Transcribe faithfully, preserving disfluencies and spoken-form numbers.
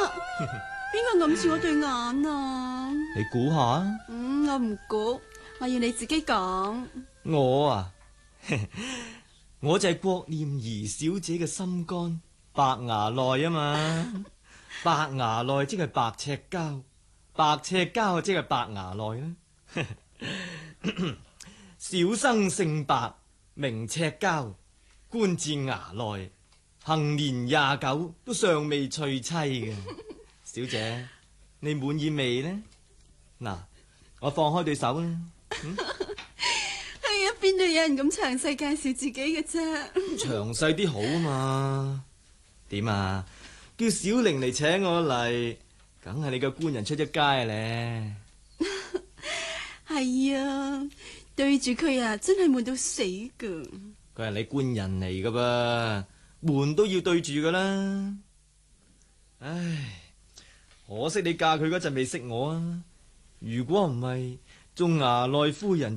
邊個揞住我對眼啊？ 你估下？ 嗯，我唔估，我要你自己講。 我啊，我就係郭念儀小姐嘅心肝白牙內啊嘛。白牙內即係白赤膠，白赤膠即係白牙內啦。小生姓白，名赤膠，官至衙內，行年廿九都尚未娶妻嘅。小姐，你滿意未呢？嗱，我放開對手啦。嗯係啊，邊度有人咁詳細介紹自己嘅啫？ 詳細啲好嘛？點啊？叫小玲嚟請我嚟，梗係你個官人出咗街咧。 係啊，對住佢啊，真係悶到死噶。 佢係你官人嚟噶噃，悶都要對住噶啦。唉，可惜你嫁佢嗰陣未識我啊。如果唔係，做衙內夫人